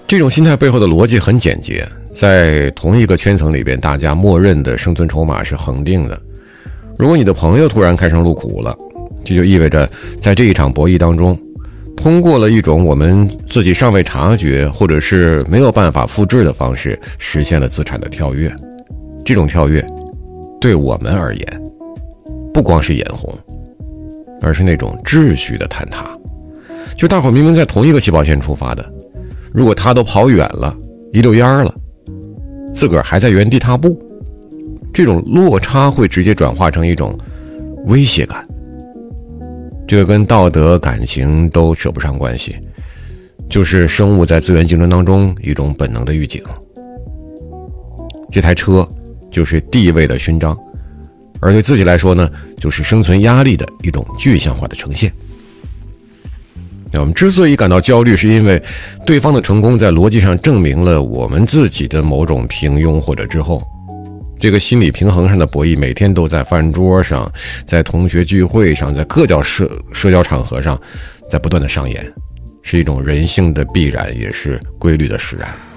这种心态背后的逻辑很简洁，在同一个圈层里边，大家默认的生存筹码是恒定的。如果你的朋友突然开诚露苦了，这就意味着在这一场博弈当中，通过了一种我们自己尚未察觉或者是没有办法复制的方式，实现了资产的跳跃。这种跳跃对我们而言不光是眼红，而是那种秩序的坍塌。就大伙明明在同一个起跑线出发的，如果他都跑远了，一溜烟了，自个儿还在原地踏步，这种落差会直接转化成一种威胁感。这个跟道德感情都扯不上关系，就是生物在资源竞争当中一种本能的预警。这台车就是地位的勋章，而对自己来说呢，就是生存压力的一种具象化的呈现。我们之所以感到焦虑，是因为对方的成功在逻辑上证明了我们自己的某种平庸或者滞后。这个心理平衡上的博弈每天都在饭桌上，在同学聚会上，在各种社交场合上在不断的上演，是一种人性的必然，也是规律的使然。